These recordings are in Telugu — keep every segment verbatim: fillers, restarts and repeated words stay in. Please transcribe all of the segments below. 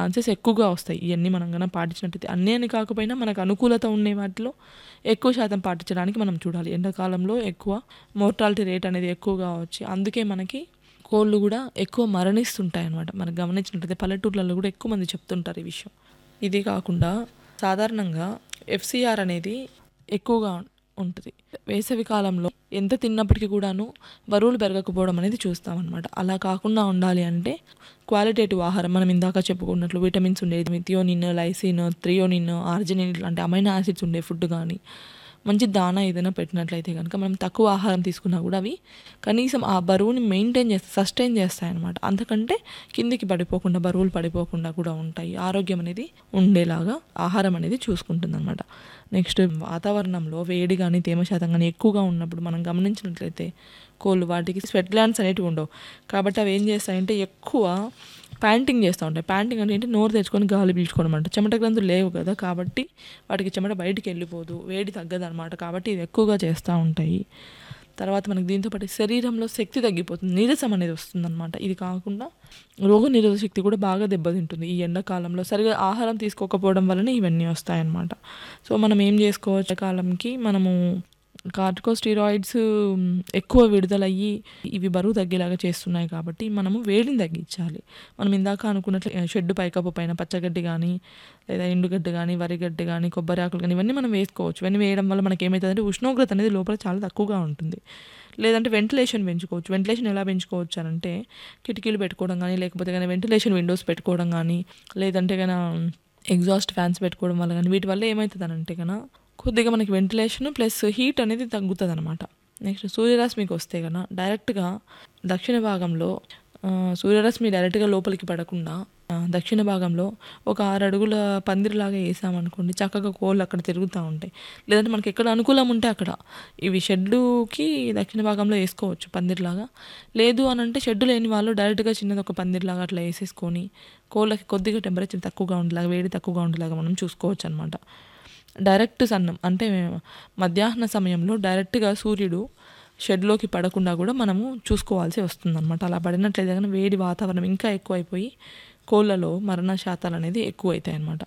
ఛాన్సెస్ ఎక్కువగా వస్తాయి ఇవన్నీ మనం కనుక పాటించినట్టయితే. అన్నీ అని కాకపోయినా మనకు అనుకూలత ఉండే వాటిలో ఎక్కువ శాతం పాటించడానికి మనం చూడాలి. ఎండాకాలంలో ఎక్కువ మోర్టాలిటీ రేట్ అనేది ఎక్కువగా వచ్చి అందుకే మనకి కోళ్ళు కూడా ఎక్కువ మరణిస్తుంటాయి అన్నమాట. మనం గమనించినట్టయితే పల్లెటూర్లలో కూడా ఎక్కువ మంది చెప్తుంటారు ఈ విషయం. ఇది కాకుండా సాధారణంగా ఎఫ్సిఆర్ అనేది ఎక్కువగా ఉంటుంది. వేసవి కాలంలో ఎంత తిన్నప్పటికీ కూడాను బరువులు పెరగకపోవడం అనేది చూస్తామన్నమాట. అలా కాకుండా ఉండాలి అంటే క్వాలిటేటివ్ ఆహారం, మనం ఇందాక చెప్పుకున్నట్లు విటమిన్స్ ఉండేది, థియోనిన్, లైసిన్, థ్రియోనిన్, ఆర్జినిన్ ఇలాంటి అమైనో యాసిడ్స్ ఉండే ఫుడ్ కానీ, మంచి దానా ఏదైనా పెట్టినట్లయితే కనుక మనం తక్కువ ఆహారం తీసుకున్నా కూడా అవి కనీసం ఆ బరువుని మెయింటైన్ చేస్తాయి, సస్టైన్ చేస్తాయి అనమాట. అంతకంటే కిందికి పడిపోకుండా, బరువులు పడిపోకుండా కూడా ఉంటాయి. ఆరోగ్యం అనేది ఉండేలాగా ఆహారం అనేది చూసుకుంటుంది అనమాట. నెక్స్ట్ వాతావరణంలో వేడి కానీ తేమ శాతం కానీ ఎక్కువగా ఉన్నప్పుడు మనం గమనించినట్లయితే కోళ్ళు వాటికి స్వెట్ గ్లాండ్స్ అనేటివి ఉండవు. కాబట్టి అవి ఏం చేస్తాయంటే ఎక్కువ ప్యాంటింగ్ చేస్తూ ఉంటాయి. ప్యాంటింగ్ అంటే ఏంటి, నోరు తెచ్చుకొని గాలి పీల్చుకోవడం అంట. చెమట గ్రంథులు లేవు కదా, కాబట్టి వాటికి చెమట బయటికి వెళ్ళిపోదు, వేడి తగ్గదనమాట. కాబట్టి ఇది ఎక్కువగా చేస్తూ ఉంటాయి. తర్వాత మనకి దీంతో పాటు శరీరంలో శక్తి తగ్గిపోతుంది, నీరసం అనేది వస్తుందన్నమాట. ఇది కాకుండా రోగ నిరోధక శక్తి కూడా బాగా దెబ్బతింటుంది ఈ ఎండాకాలంలో. సరిగా ఆహారం తీసుకోకపోవడం వల్లనే ఇవన్నీ వస్తాయన్నమాట. సో మనం ఏం చేసుకోవచ్చు, కాలంకి మనము కార్టికోస్టెరాయిడ్స్ ఎక్కువ విడుదలయ్యి ఇవి బరువు తగ్గేలాగా చేస్తున్నాయి. కాబట్టి మనము వేడిని తగ్గించాలి. మనం ఇందాక అనుకున్నట్లు షెడ్ పైకప్పు పైన పచ్చగడ్డి కానీ, లేదా ఎండుగడ్డి కానీ, వరిగడ్డి కానీ, కొబ్బరి ఆకులు కానీ ఇవన్నీ మనం వేసుకోవచ్చు. ఇవన్నీ వేయడం వల్ల మనకి ఏమవుతుందంటే ఉష్ణోగ్రత అనేది లోపల చాలా తక్కువగా ఉంటుంది. లేదంటే వెంటిలేషన్ పెంచుకోవచ్చు. వెంటిలేషన్ ఎలా పెంచుకోవచ్చు అని అంటే కిటికీలు పెట్టుకోవడం కానీ, లేకపోతే కానీ వెంటిలేషన్ విండోస్ పెట్టుకోవడం కానీ, లేదంటే కన్నా ఎగ్జాస్ట్ ఫ్యాన్స్ పెట్టుకోవడం వల్ల కానీ, వీటి వల్ల ఏమవుతుంది అంటే కన్నా కొద్దిగా మనకి వెంటిలేషన్ ప్లస్ హీట్ అనేది తగ్గుతుంది అనమాట. నెక్స్ట్ సూర్యరశ్మికి వస్తే కన్నా డైరెక్ట్గా దక్షిణ భాగంలో సూర్యరశ్మి డైరెక్ట్గా లోపలికి పడకుండా దక్షిణ భాగంలో ఒక ఆరు అడుగుల పందిరిలాగా వేసామనుకోండి, చక్కగా కోళ్ళు అక్కడ తిరుగుతూ ఉంటాయి. లేదంటే మనకి ఎక్కడ అనుకూలం ఉంటే అక్కడ ఇవి షెడ్డుకి దక్షిణ భాగంలో వేసుకోవచ్చు పందిరిలాగా. లేదు అని అంటే షెడ్డు లేని వాళ్ళు డైరెక్ట్గా చిన్నది ఒక పందిరిలాగా అట్లా వేసేసుకొని కోళ్ళకి కొద్దిగా టెంపరేచర్ తక్కువగా ఉండేలాగా, వేడి తక్కువగా ఉండేలాగా మనం చూసుకోవచ్చు అనమాట. డైరెక్ట్ సన్నం అంటే మధ్యాహ్న సమయంలో డైరెక్ట్గా సూర్యుడు షెడ్లోకి పడకుండా కూడా మనము చూసుకోవాల్సి వస్తుందన్నమాట. అలా పడినట్లయితే కానీ వేడి వాతావరణం ఇంకా ఎక్కువైపోయి కోళ్ళలో మరణ శాతాలు అనేది ఎక్కువ అవుతాయి అన్నమాట.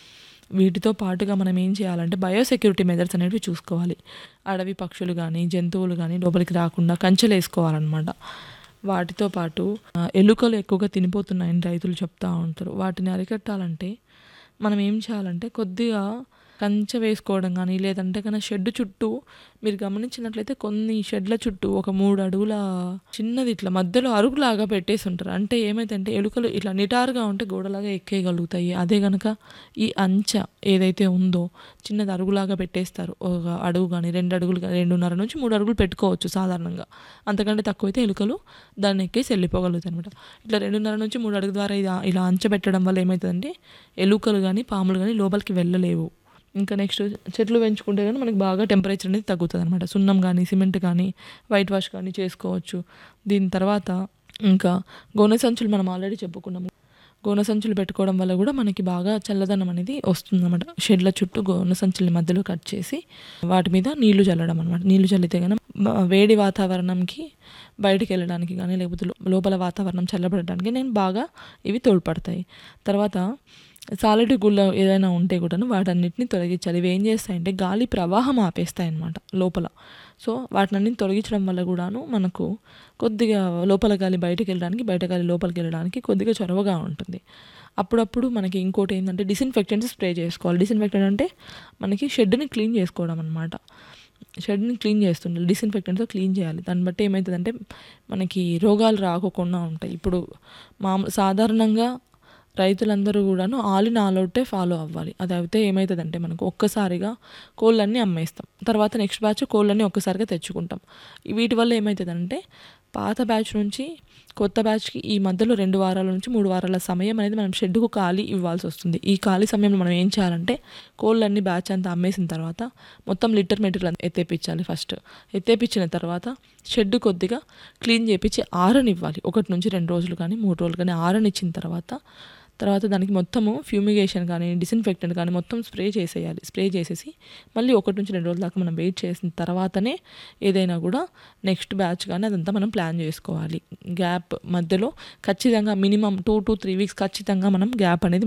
వీటితో పాటుగా మనం ఏం చేయాలంటే బయోసెక్యూరిటీ మెజర్స్ అనేవి చూసుకోవాలి. అడవి పక్షులు కానీ, జంతువులు కానీ లోపలికి రాకుండా కంచెలు వేసుకోవాలన్నమాట. వాటితో పాటు ఎలుకలు ఎక్కువగా తినిపోతున్నాయని రైతులు చెప్తూ ఉంటారు. వాటిని అరికట్టాలంటే మనం ఏం చేయాలంటే కొద్దిగా కంచె వేసుకోవడం కానీ, లేదంటే కన్నా షెడ్ చుట్టూ మీరు గమనించినట్లయితే కొన్ని షెడ్ల చుట్టూ ఒక మూడు అడుగుల చిన్నది ఇట్లా మధ్యలో అరుగులాగా పెట్టేసి ఉంటారు. అంటే ఏమైందంటే ఎలుకలు ఇట్లా నిటారుగా ఉంటే గోడలాగా ఎక్కేయగలుగుతాయి. అదే కనుక ఈ అంచె ఏదైతే ఉందో చిన్నది అరుగులాగా పెట్టేస్తారు. ఒక అడుగు కానీ, రెండు అడుగులు కానీ, రెండున్నర నుంచి మూడు అడుగులు పెట్టుకోవచ్చు సాధారణంగా. అంతకంటే తక్కువైతే ఎలుకలు దాన్ని ఎక్కేసి వెళ్ళిపోగలుగుతాయి అనమాట. ఇట్లా రెండున్నర నుంచి మూడు అడుగు ద్వారా ఇది ఇలా అంచె పెట్టడం వల్ల ఏమవుతుందంటే ఎలుకలు కానీ, పాములు కానీ లోపలికి వెళ్ళలేవు. ఇంకా నెక్స్ట్ చెట్లు పెంచుకుంటే కానీ మనకి బాగా టెంపరేచర్ అనేది తగ్గుతుంది అనమాట. సున్నం కానీ, సిమెంట్ కానీ, వైట్ వాష్ కానీ చేసుకోవచ్చు. దీని తర్వాత ఇంకా గోనె సంచులు మనం ఆల్రెడీ చెప్పుకున్నాము. గోనె సంచులు పెట్టుకోవడం వల్ల కూడా మనకి బాగా చల్లదనం అనేది వస్తుంది అనమాట. షెడ్ల చుట్టూ గోనె సంచుల్ని మధ్యలో కట్ చేసి వాటి మీద నీళ్లు చల్లడం అనమాట. నీళ్లు చల్లితే కానీ వేడి వాతావరణంకి బయటికి వెళ్ళడానికి కానీ, లేకపోతే లోపల వాతావరణం చల్లబడడానికి నేను బాగా ఇవి తోడ్పడతాయి. తర్వాత సాలిడ్ గుళ్ళ ఏదైనా ఉంటే కూడాను వాటన్నిటిని తొలగించాలి. ఇవి ఏం చేస్తాయంటే గాలి ప్రవాహం ఆపేస్తాయి అన్నమాట లోపల. సో వాటిని తొలగించడం వల్ల కూడాను మనకు కొద్దిగా లోపల గాలి బయటకు వెళ్ళడానికి, బయట గాలి లోపలికి వెళ్ళడానికి కొద్దిగా చొరవగా ఉంటుంది. అప్పుడప్పుడు మనకి ఇంకోటి ఏంటంటే డిస్ఇన్ఫెక్టెంట్స్ స్ప్రే చేసుకోవాలి. డిస్ఇన్ఫెక్టెంట్ అంటే మనకి షెడ్ని క్లీన్ చేసుకోవడం అనమాట. షెడ్ని క్లీన్ చేస్తుండాలి, డిస్ఇన్ఫెక్టెంట్తో క్లీన్ చేయాలి. దాన్ని బట్టి ఏమవుతుందంటే మనకి రోగాలు రాకోకుండా ఉంటాయి. ఇప్పుడు మామూలు సాధారణంగా రైతులందరూ కూడాను ఆల్ ఇన్ ఆల్ అవుటే ఫాలో అవ్వాలి. అది అయితే ఏమవుతుందంటే మనకు ఒక్కసారిగా కోళ్ళన్నీ అమ్మేస్తాం, తర్వాత నెక్స్ట్ బ్యాచ్ కోళ్ళన్నీ ఒక్కసారిగా తెచ్చుకుంటాం. వీటి వల్ల ఏమవుతుందంటే పాత బ్యాచ్ నుంచి కొత్త బ్యాచ్కి ఈ మధ్యలో రెండు వారాల నుంచి మూడు వారాల సమయం అనేది మనం షెడ్డుకు ఖాళీ ఇవ్వాల్సి వస్తుంది. ఈ ఖాళీ సమయంలో మనం ఏం చేయాలంటే కోళ్ళన్నీ బ్యాచ్ అంతా అమ్మేసిన తర్వాత మొత్తం లిటర్ మెటీరియల్ ఎత్తేపించాలి. ఫస్ట్ ఎత్తేపించిన తర్వాత షెడ్ కొద్దిగా క్లీన్ చేయించి ఆరనివ్వాలి. ఒకటి నుంచి రెండు రోజులు కానీ మూడు రోజులు కానీ ఆరనిచ్చిన తర్వాత తర్వాత దానికి మొత్తము ఫ్యూమిగేషన్ కానీ, డిస్ఇన్ఫెక్టెంట్ కానీ మొత్తం స్ప్రే చేసేయాలి. స్ప్రే చేసేసి మళ్ళీ ఒకటి నుంచి రెండు రోజుల దాకా మనం వెయిట్ చేసిన తర్వాతనే ఏదైనా కూడా నెక్స్ట్ బ్యాచ్ కానీ అదంతా మనం ప్లాన్ చేసుకోవాలి. గ్యాప్ మధ్యలో ఖచ్చితంగా minimum two to three weeks ఖచ్చితంగా మనం గ్యాప్ అనేది